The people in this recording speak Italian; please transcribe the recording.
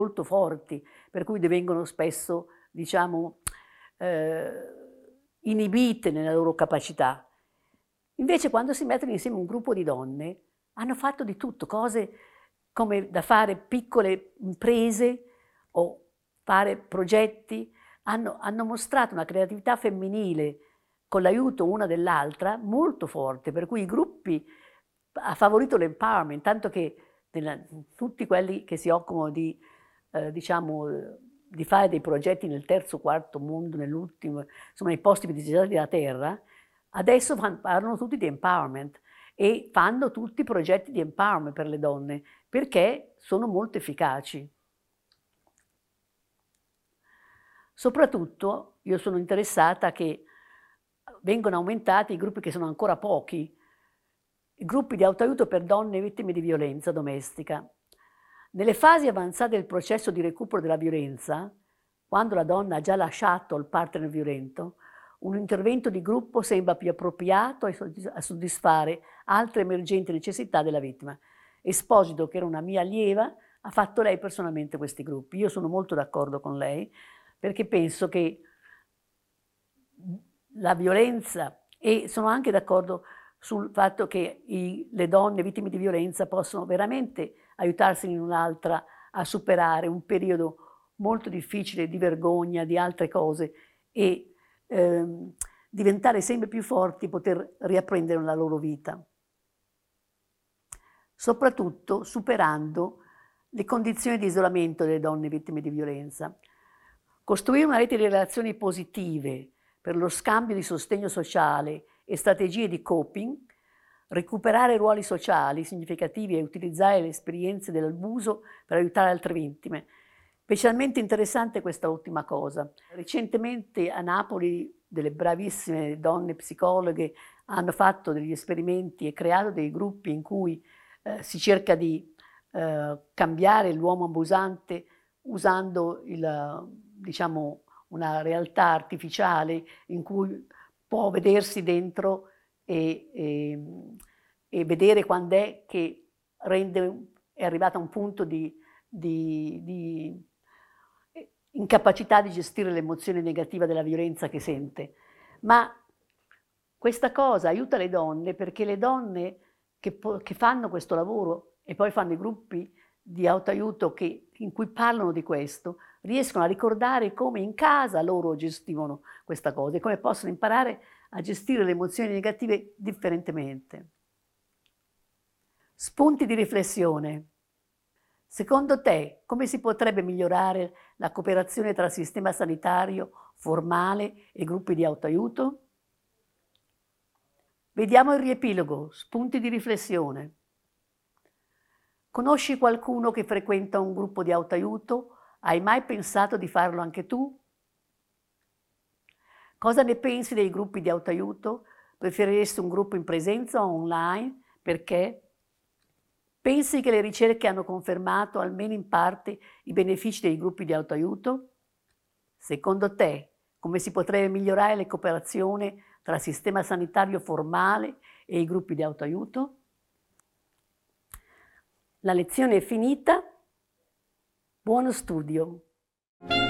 molto forti, per cui divengono spesso, diciamo, inibite nella loro capacità. Invece quando si mettono insieme un gruppo di donne, hanno fatto di tutto, cose come da fare piccole imprese o fare progetti, hanno mostrato una creatività femminile con l'aiuto una dell'altra molto forte, per cui i gruppi ha favorito l'empowerment, tanto che tutti quelli che si occupano di, diciamo, di fare dei progetti nel terzo, quarto mondo, nell'ultimo, insomma, nei posti più disagiati della Terra, adesso parlano tutti di empowerment e fanno tutti progetti di empowerment per le donne, perché sono molto efficaci. Soprattutto io sono interessata che vengono aumentati i gruppi che sono ancora pochi, i gruppi di autoaiuto per donne vittime di violenza domestica. Nelle fasi avanzate del processo di recupero della violenza, quando la donna ha già lasciato il partner violento, un intervento di gruppo sembra più appropriato a soddisfare altre emergenti necessità della vittima. Esposito, che era una mia allieva, ha fatto lei personalmente questi gruppi. Io sono molto d'accordo con lei, perché penso che la violenza, e sono anche d'accordo sul fatto che le donne vittime di violenza possono veramente aiutarsi in un'altra a superare un periodo molto difficile di vergogna, di altre cose e diventare sempre più forti, poter riapprendere la loro vita. Soprattutto superando le condizioni di isolamento delle donne vittime di violenza. Costruire una rete di relazioni positive per lo scambio di sostegno sociale e strategie di coping, recuperare ruoli sociali significativi e utilizzare le esperienze dell'abuso per aiutare altre vittime. Specialmente interessante questa ultima cosa. Recentemente a Napoli delle bravissime donne psicologhe hanno fatto degli esperimenti e creato dei gruppi in cui si cerca di cambiare l'uomo abusante usando diciamo, una realtà artificiale in cui può vedersi dentro e vedere quando è che è arrivata a un punto di incapacità di gestire l'emozione negativa della violenza che sente. Ma questa cosa aiuta le donne perché le donne che fanno questo lavoro e poi fanno i gruppi di autoaiuto in cui parlano di questo, riescono a ricordare come in casa loro gestivano questa cosa e come possono imparare a gestire le emozioni negative differentemente. Spunti di riflessione. Secondo te, come si potrebbe migliorare la cooperazione tra il sistema sanitario formale e gruppi di autoaiuto? Vediamo il riepilogo, spunti di riflessione. Conosci qualcuno che frequenta un gruppo di autoaiuto? Hai mai pensato di farlo anche tu? Cosa ne pensi dei gruppi di autoaiuto? Preferiresti un gruppo in presenza o online? Perché? Pensi che le ricerche hanno confermato almeno in parte i benefici dei gruppi di autoaiuto? Secondo te, come si potrebbe migliorare la cooperazione tra il sistema sanitario formale e i gruppi di autoaiuto? La lezione è finita. Buono studio!